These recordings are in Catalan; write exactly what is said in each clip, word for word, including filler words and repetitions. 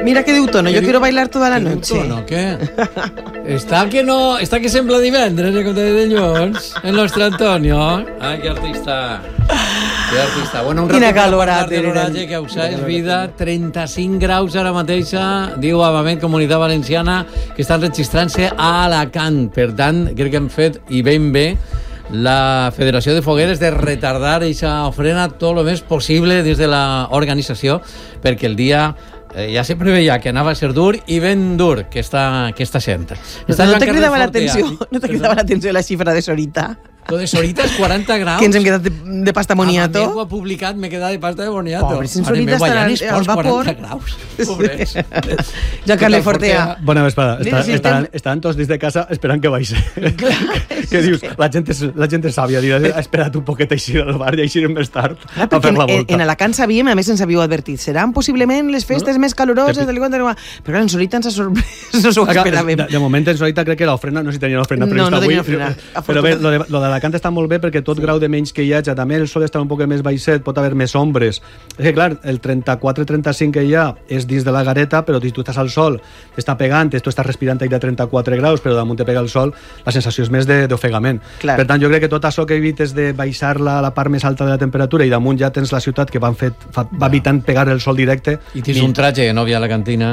Mira que diu Tono, yo quiero bailar toda la noche. Tono, què? Està que no... Està que sembla divendres, eh, com te de Llons, el nostre Antonio. Ai, que artista. Que artista. Bueno, un Quina rato calorada de l'oratge que us és vida. trenta-cinc graus ara mateixa, diu Avament Comunitat Valenciana, que estan registrant-se a Alacant. Per tant, crec que hem fet, i ben bé, la Federació de Fogueres de retardar aquesta ofrena tot el més possible des de l'organització, perquè el dia eh, ja se preveia que anava a ser dur i ben dur que està, que està sent. No, no te cridava l'atenció, no te cridava l'atenció la xifra de Sorita. Lo de Sorita és quaranta graus. Que ens hem quedat de, de pasta moniato. A ho ha publicat, m'he quedat de pasta de moniato. Pobre, sin Sorita estarà al vapor. quaranta graus. Pobrets. Joan Carles Fortea. Bona vesprada. Està, sí, estaran, estaran tots des de casa esperant que baixi. Que dius, la gent és, la gent és sàvia. Ha esperat un poquet així al bar i així més tard Clar, a fer la volta. En, en Alacant sabíem, a més ens havíeu advertit, seran possiblement les festes no? més caloroses del Igual de Nova. Però en Sorita ens ha sorprès, no s'ho esperàvem. De, de moment en Sorita crec que l'ofrena, no sé si tenia l'ofrena prevista no, no avui. Ofrena, però bé, lo de, lo de Alacant està molt bé perquè tot sí. grau de menys que hi hagi, també el sol està un poc més baixet, pot haver més ombres. És que clar, el trenta-quatre trenta-cinc que hi ha és dins de la gareta, però si tu estàs al sol, t'està pegant, tu estàs respirant aire a trenta-quatre graus, però damunt te pega el sol, la sensació és més d'ofegament. Per tant, jo crec que tot això que evites de baixar-la a la part més alta de la temperatura i damunt ja tens la ciutat que van fet, fa, va evitant pegar el sol directe. I tens un traje de nòvia a la cantina,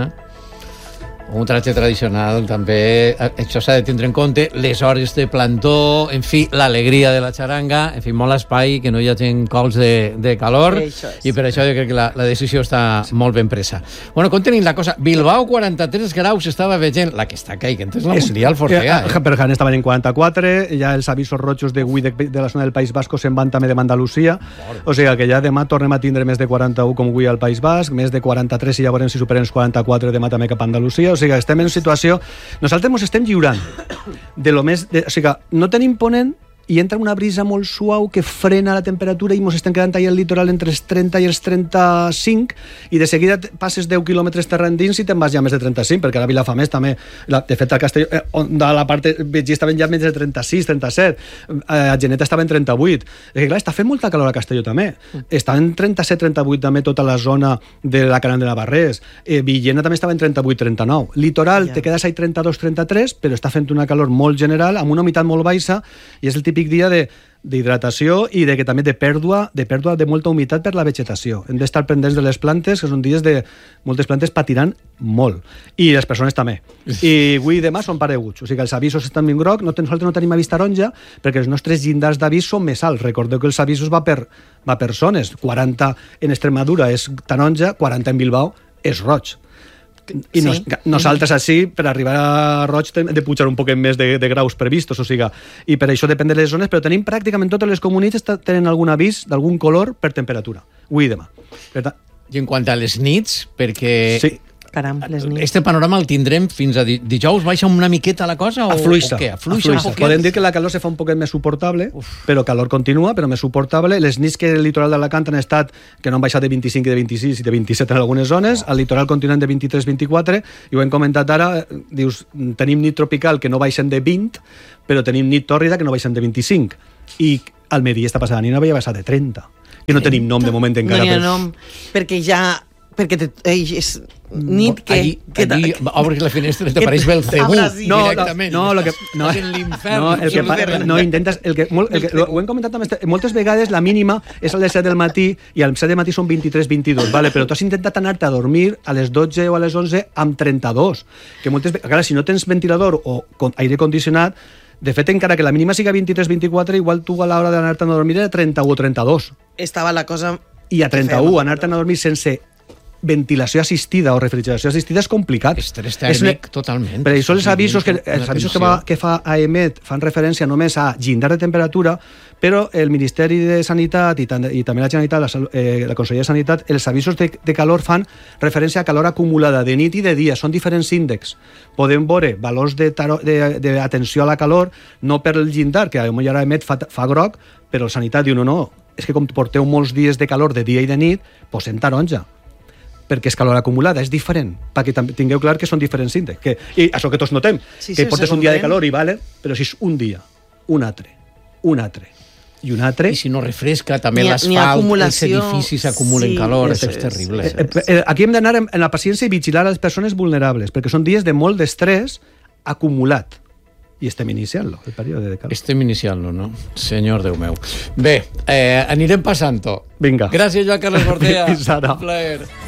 un traje tradicional, també això s'ha de tindre en compte, les hores de plantó, en fi, l'alegria de la xaranga, en fi, molt espai, que no hi hagi cols de, de calor, i per això jo crec que la, la decisió està sí. molt ben presa. Bueno, com tenim la cosa, Bilbao quaranta-tres graus estava veient, la que està caigant és la Mundial Fortea. Eh? Però ja estaven en quaranta-quatre, ja els avisos rojos de Gui de, de la zona del País Basco se'n van també de Andalusia, o sigui que ja demà tornem a tindre més de quaranta-u com Gui al País Basc, més de quaranta-tres i ja veurem si superen els quaranta-quatre demà també cap a Andalusia. O sigui, estem en situació... Nosaltres ens estem lliurant de lo més... De, o sigui, no tenim ponent i entra una brisa molt suau que frena la temperatura i ens estem quedant allà al litoral entre els trenta i els trenta-cinc i de seguida passes deu quilòmetres terra endins i te'n vas ja més de trenta-cinc, perquè a Vilafamés també, la, de fet a Castelló, eh, de la part Betxí estaven ja més de trenta-sis, trenta-set, eh, a Geneta estava en trenta-vuit. És que clar, està fent molta calor a Castelló també. Està en trenta-set trenta-vuit també tota la zona de la Canal de Navarrés. Eh, Villena també estava en trenta-vuit trenta-nou. Litoral, yeah. te quedes ahí trenta-dos trenta-tres, però està fent una calor molt general, amb una humitat molt baixa, i és el típic dia de d'hidratació i de que també de pèrdua, de pèrdua de molta humitat per la vegetació. Hem d'estar pendents de les plantes, que són dies de moltes plantes patiran molt. I les persones també. I avui i demà són pareguts. O sigui que els avisos estan ben groc, no, nosaltres no tenim avís taronja, perquè els nostres llindars d'avís són més alts. Recordeu que els avisos va per, va per zones. quaranta en Extremadura és taronja, quaranta en Bilbao és roig. I sí. nos, nosaltres així, per arribar a roig, hem de pujar un poc més de, de graus previstos, o sigui, i per això depèn de les zones, però tenim pràcticament totes les comunitats tenen algun avís d'algun color per temperatura, avui i demà. Per tant... I en quant a les nits, perquè... Sí. Caram, les nits. Este panorama el tindrem fins a di dijous, baixa una miqueta la cosa o, afluixa, o què? Afluixa. Afluixa. Podem dir que la calor se fa un poquet més suportable, Uf. però calor continua, però més suportable. Les nits que el litoral d'Alacant han estat, que no han baixat de vint-i-cinc i de vint-i-sis i de vint-i-set en algunes zones, al litoral continuen de vint-i-tres vint-i-quatre, i ho hem comentat ara, dius, tenim nit tropical que no baixen de vint, però tenim nit tòrrida que no baixen de vint-i-cinc. I al Medi esta passada nit no havia baixat de trenta. I no tenim nom de moment encara. No hi ha nom, perquè ja... perquè te, eh, és nit que... Allí, que allí obres la finestra i t'apareix Belcebú no, directament. No, no, que, no, en l'infern. No, el que, no, intentes... El que, molt, el que, ho hem comentat també, moltes vegades la mínima és a les set del matí i al set del matí són vint-i-tres vint-i-dos, vale? Però tu has intentat anar-te a dormir a les dotze o a les onze amb trenta-dos. Que moltes, clar, si no tens ventilador o aire condicionat, de fet, encara que la mínima siga vint-i-tres vint-i-quatre, igual tu a l'hora d'anar-te a dormir era trenta-u o trenta-dos. Estava la cosa... I a trenta-u, anar-te a dormir sense ventilació assistida o refrigeració assistida és complicat. Estrès tèrmic, totalment. Per això els avisos que, els avisos que, va, que fa AEMET fan referència només a llindar de temperatura, però el Ministeri de Sanitat i, i també la Generalitat, la, eh, la Conselleria de Sanitat, els avisos de, de calor fan referència a calor acumulada de nit i de dia. Són diferents índexs. Podem veure valors d'atenció a la calor, no per el llindar, que potser ara AEMET fa, fa groc, però el Sanitat diu no, no, és que com porteu molts dies de calor de dia i de nit, posem taronja. Perquè és calor acumulada, és diferent, perquè tingueu clar que són diferents índexs. Que, I això que tots notem, sí, que sí, portes un dia de calor i vale, però si és un dia, un altre, un altre, i un altre... I si no refresca, també Ni a- ni l'asfalt, els acumulació. edificis acumulen Sí, calor, és- això és és- terrible. és- Eh, eh, Aquí hem d'anar en en la paciència i vigilar les persones vulnerables, perquè són dies de molt d'estrès acumulat. I estem iniciant-lo, el període de calor. Estem iniciant-lo, no? Senyor Déu meu. Bé, eh, anirem passant-ho. Vinga. Gràcies, Joan Carles Portella. Fins ara. Un plaer.